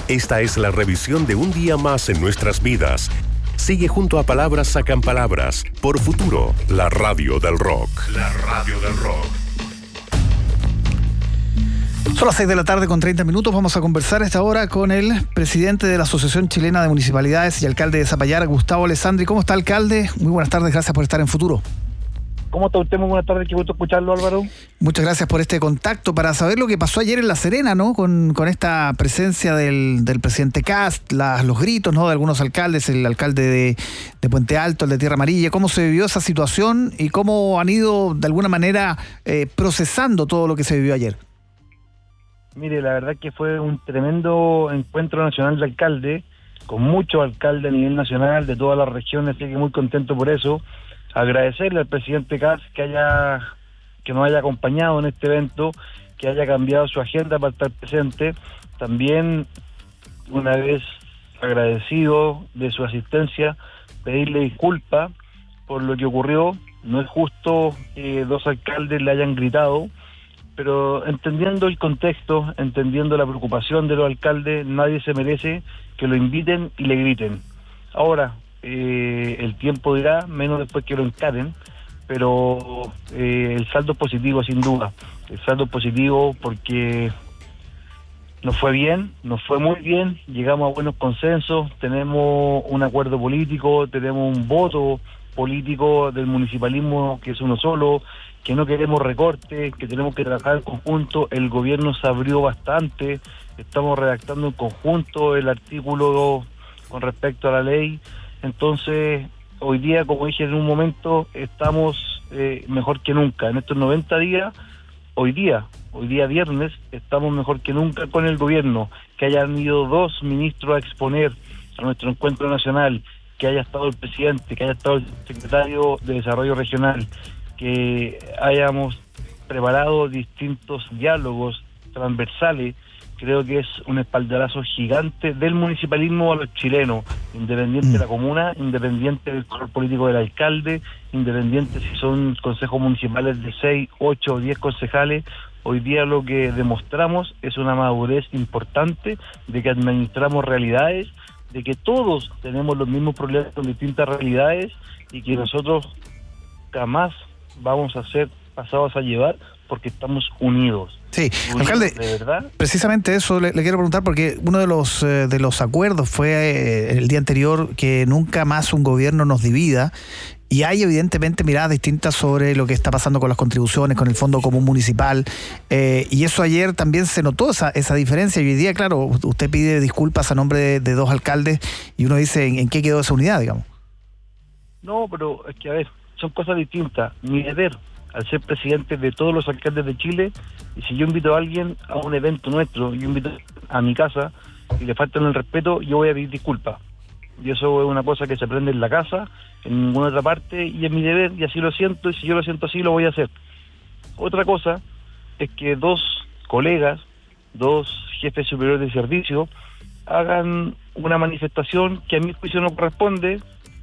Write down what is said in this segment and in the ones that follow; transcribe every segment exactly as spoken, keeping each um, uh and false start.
Esta es la revisión de un día más en nuestras vidas. Sigue junto a Palabras Sacan Palabras por Futuro, la radio del rock. La radio del rock. Son las seis de la tarde con treinta minutos. Vamos a conversar a esta hora con el presidente de la Asociación Chilena de Municipalidades y alcalde de Zapallar, Gustavo Alessandri. ¿Cómo está, alcalde? Muy buenas tardes, gracias por estar en Futuro. ¿Cómo está usted? Muy buenas tardes, qué gusto escucharlo, Álvaro. Muchas gracias por este contacto para saber lo que pasó ayer en La Serena, ¿no? Con, con esta presencia del, del presidente Kast, las, los gritos, ¿no? De algunos alcaldes, el alcalde de, de Puente Alto, el de Tierra Amarilla. ¿Cómo se vivió esa situación y cómo han ido de alguna manera eh, procesando todo lo que se vivió ayer? Mire, la verdad que fue un tremendo encuentro nacional de alcaldes, con muchos alcaldes a nivel nacional de todas las regiones, así que muy contento por eso. Agradecerle al presidente Kast que haya que nos haya acompañado en este evento, que haya cambiado su agenda para estar presente. También, una vez agradecido de su asistencia, pedirle disculpas por lo que ocurrió. No es justo que dos alcaldes le hayan gritado, pero entendiendo el contexto, entendiendo la preocupación de los alcaldes, nadie se merece que lo inviten y le griten. Ahora, eh, el tiempo dirá, menos después que lo encaren, pero eh, el saldo es positivo sin duda. El saldo es positivo porque nos fue bien, nos fue muy bien, llegamos a buenos consensos, tenemos un acuerdo político, tenemos un voto político del municipalismo que es uno solo, que no queremos recortes, que tenemos que trabajar en conjunto. El gobierno se abrió bastante, estamos redactando en conjunto el artículo con respecto a la ley. Entonces, hoy día, como dije en un momento, estamos eh, mejor que nunca. En estos noventa días, hoy día, hoy día viernes, estamos mejor que nunca con el gobierno. Que hayan ido dos ministros a exponer a nuestro encuentro nacional, que haya estado el presidente, que haya estado el secretario de Desarrollo Regional, que hayamos preparado distintos diálogos transversales. Creo que es un espaldarazo gigante del municipalismo a los chilenos, independiente de la comuna, independiente del color político del alcalde, independiente si son consejos municipales de seis, ocho o diez concejales. Hoy día lo que demostramos es una madurez importante de que administramos realidades, de que todos tenemos los mismos problemas con distintas realidades y que nosotros jamás vamos a ser pasados a llevar porque estamos unidos. Sí, unidos, alcalde, de verdad. Precisamente eso le, le quiero preguntar porque uno de los eh, de los acuerdos fue eh, el día anterior que nunca más un gobierno nos divida. Y hay evidentemente miradas distintas sobre lo que está pasando con las contribuciones, con el Fondo Común Municipal, eh, y eso ayer también se notó, esa, esa diferencia, y hoy día, claro, usted pide disculpas a nombre de, de dos alcaldes, y uno dice, ¿en, en qué quedó esa unidad, digamos? No, pero es que, a ver, son cosas distintas. Mi deber, al ser presidente de todos los alcaldes de Chile, y si yo invito a alguien a un evento nuestro, yo invito a mi casa, y le faltan el respeto, yo voy a pedir disculpas. Y eso es una cosa que se aprende en la casa, en ninguna otra parte, y es mi deber, y así lo siento, y si yo lo siento así, lo voy a hacer. Otra cosa es que dos colegas, dos jefes superiores de servicio, hagan una manifestación que a mi juicio no corresponde,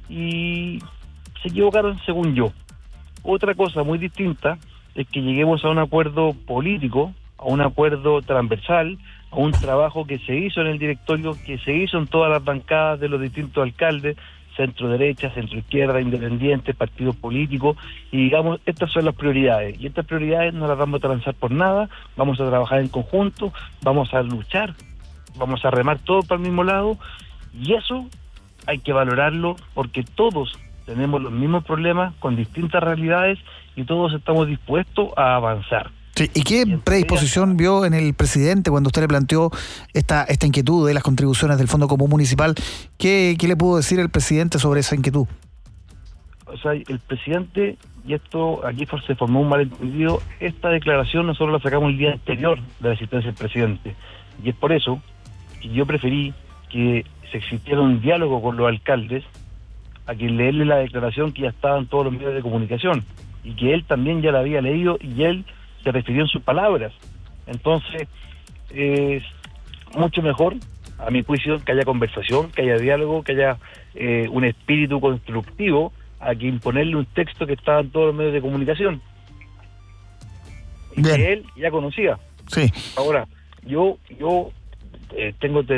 y se equivocaron según yo. Otra cosa muy distinta es que lleguemos a un acuerdo político, a un acuerdo transversal, a un trabajo que se hizo en el directorio, que se hizo en todas las bancadas de los distintos alcaldes, centro derecha, centro izquierda, independientes, partidos políticos, y digamos, estas son las prioridades, y estas prioridades no las vamos a transar por nada, vamos a trabajar en conjunto, vamos a luchar, vamos a remar todos para el mismo lado, y eso hay que valorarlo porque todos tenemos los mismos problemas con distintas realidades y todos estamos dispuestos a avanzar. Sí, ¿y qué predisposición vio en el presidente cuando usted le planteó esta esta inquietud de las contribuciones del Fondo Común Municipal? ¿Qué, qué le pudo decir el presidente sobre esa inquietud? O sea, el presidente, y esto aquí se formó un malentendido, esta declaración nosotros la sacamos el día anterior de la asistencia del presidente, y es por eso que yo preferí que se existiera un diálogo con los alcaldes a que leerle la declaración que ya estaba en todos los medios de comunicación, y que él también ya la había leído, y él se refirió en sus palabras. Entonces, es mucho mejor, a mi juicio, que haya conversación, que haya diálogo, que haya eh, un espíritu constructivo, a que imponerle un texto que estaba en todos los medios de comunicación y Bien. que él ya conocía. Sí. Ahora, yo yo eh, tengo te,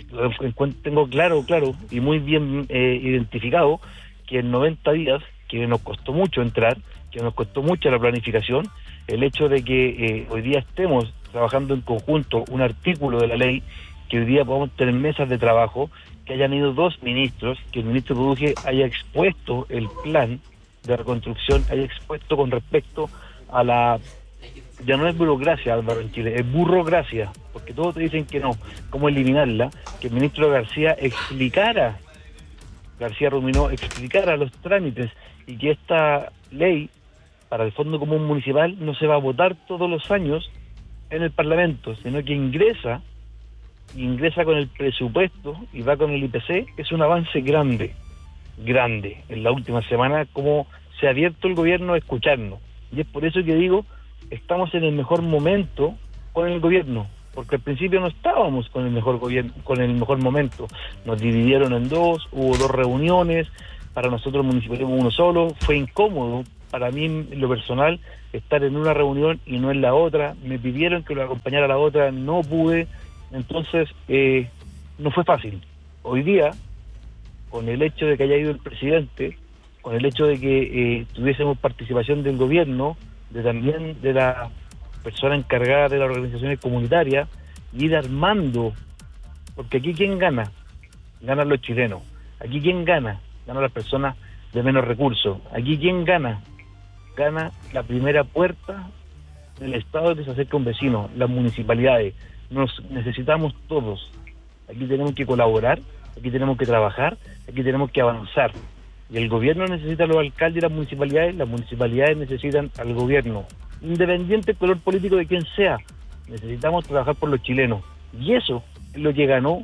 tengo claro, claro, y muy bien eh, identificado que en noventa días, que nos costó mucho entrar, que nos costó mucho la planificación, el hecho de que eh, hoy día estemos trabajando en conjunto un artículo de la ley, que hoy día podamos tener mesas de trabajo, que hayan ido dos ministros, que el ministro Produje haya expuesto el plan de reconstrucción, haya expuesto con respecto a la... Ya no es burocracia, Álvaro, en Chile, es burrocracia, porque todos te dicen que no, cómo eliminarla, que el ministro García explicara, García Ruminó explicara los trámites y que esta ley para el Fondo Común Municipal no se va a votar todos los años en el Parlamento, sino que ingresa, ingresa con el presupuesto y va con el I P C. Es un avance grande, grande, en la última semana, como se ha abierto el gobierno a escucharnos. Y es por eso que digo, estamos en el mejor momento con el gobierno, porque al principio no estábamos con el mejor gobierno, con el mejor momento. Nos dividieron en dos, hubo dos reuniones, para nosotros municipalismo uno solo, fue incómodo para mí en lo personal estar en una reunión y no en la otra, me pidieron que lo acompañara a la otra, no pude, entonces eh, no fue fácil. Hoy día, con el hecho de que haya ido el presidente, con el hecho de que eh, tuviésemos participación del gobierno, de también de la persona encargada de las organizaciones comunitarias, y ir armando, porque aquí ¿quién gana? Ganan los chilenos. Aquí ¿quién gana? Ganan las personas de menos recursos. Aquí ¿quién gana? Gana la primera puerta del Estado que se acerca a un vecino, las municipalidades. Nos necesitamos todos. Aquí tenemos que colaborar, aquí tenemos que trabajar, aquí tenemos que avanzar. Y el gobierno necesita a los alcaldes y las municipalidades, las municipalidades necesitan al gobierno, independiente del color político de quien sea. Necesitamos trabajar por los chilenos. Y eso es lo que ganó,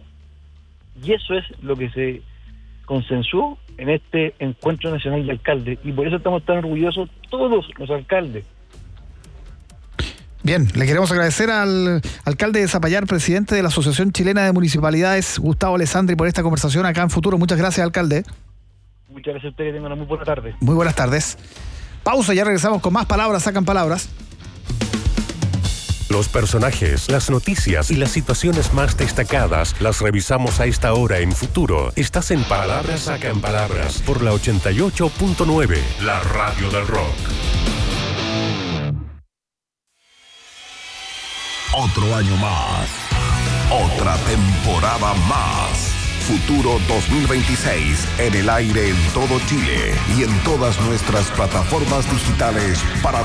y eso es lo que se consensuó en este Encuentro Nacional de Alcaldes. Y por eso estamos tan orgullosos todos los alcaldes. Bien, le queremos agradecer al alcalde de Zapallar, presidente de la Asociación Chilena de Municipalidades, Gustavo Alessandri, por esta conversación acá en Futuro. Muchas gracias, alcalde. Muchas gracias a ustedes, que tengan una muy buena tarde. Muy buenas tardes. Pausa, ya regresamos con más palabras, sacan palabras. Los personajes, las noticias y las situaciones más destacadas las revisamos a esta hora en Futuro. Estás en Palabras Sacan Palabras por la ochenta y ocho punto nueve, la radio del rock. Otro año más, otra temporada más. Futuro dos mil veintiséis en el aire en todo Chile y en todas nuestras plataformas digitales para